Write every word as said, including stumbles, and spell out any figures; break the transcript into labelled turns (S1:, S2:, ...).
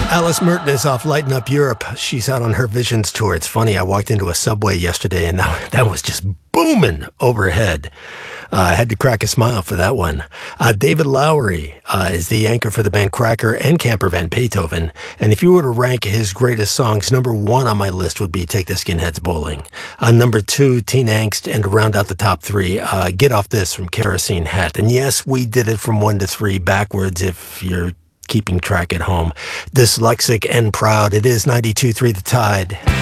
S1: Alice Merton is off lighting up Europe. She's out on her Visions tour. It's funny, I walked into a Subway yesterday and that, that was just booming overhead. Uh, I had to crack a smile for that one. Uh, David Lowery uh, is the anchor for the band Cracker and Camper Van Beethoven. And if you were to rank his greatest songs, number one on my list would be Take the Skinheads Bowling. Uh, number two, Teen Angst. And to round out the top three, uh, Get Off This from Kerosene Hat. And yes, we did it from one to three backwards if you're keeping track at home. Dyslexic and proud, it is ninety-two point three The Tide.